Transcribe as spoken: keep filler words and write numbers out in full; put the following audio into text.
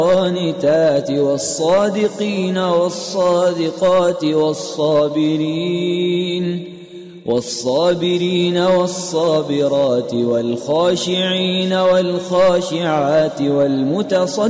والقانتات والصادقين والصادقات والصابرين والصابرين والصابرات والخاشعين والخاشعات والمتصدقين